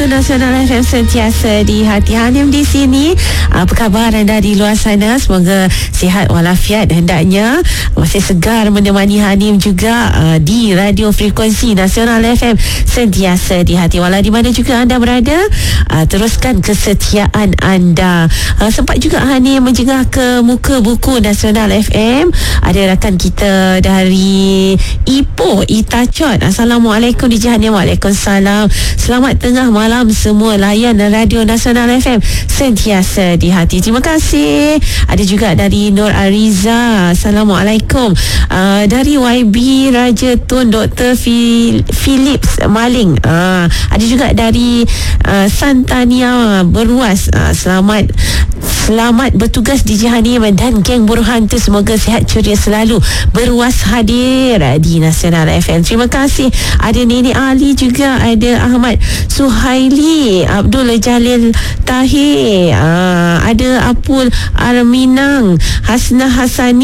itu Nasional FM sentiasa di hati. Hanim di sini. Apa khabar anda di luar sana? Semoga sihat walafiat hendaknya. Masih segar menemani Hanim juga di radio frekuensi Nasional FM sentiasa di hati. Walau di mana juga anda berada, teruskan kesetiaan anda. Sempat juga Hanim menjengah ke muka buku Nasional FM. Ada rakan kita dari Ipoh, Itacot. Assalamualaikum DJ Hanim. Waalaikumsalam. Selamat tengah malam semua layan Radio Nasional FM sentiasa di hati. Terima kasih. Ada juga dari Nur Ariza. Assalamualaikum. Dari YB Raja Tun Dr. Philips Maling. Ada juga dari Santania Beruas. Selamat bertugas DJ Hanim dan geng buruh hantu. Semoga sihat ceria selalu. Beruas hadir di Nasional FM. Terima kasih. Ada Nenek Ali juga. Ada Ahmad Suhaili, Abdul Jalil Tahir, ada Apul Arminang, Hasnah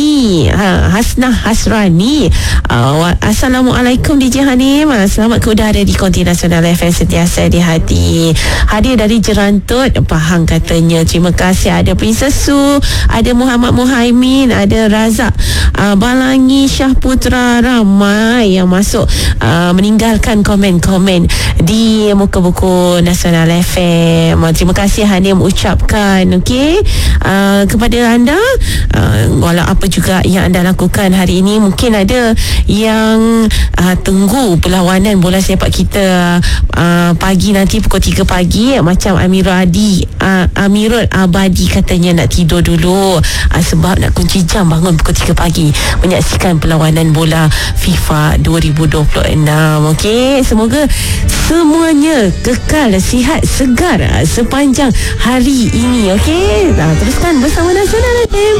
Hasrani. Assalamualaikum DJ Hanim. Selamat ke udara di Konti Nasional FM sentiasa di hati. Hadir dari Jerantut Pahang katanya. Terima kasih. Ada Princess Su, ada Muhammad Muhaimin, ada Razak Balangi Syahputra. Ramai yang masuk meninggalkan komen-komen di muka buku Nasional FM. Terima kasih Hanim ucapkan kepada anda. Walau apa juga yang anda lakukan hari ini, mungkin ada yang tunggu perlawanan bola sepak kita pagi nanti pukul 3 pagi. Macam Amirul Abadi katanya nak tidur dulu sebab nak kunci jam bangun pukul 3 pagi menyaksikan perlawanan bola FIFA 2026. Semoga semuanya kekal sihat segar sepanjang hari ini. Teruskan bersama Nasional FM.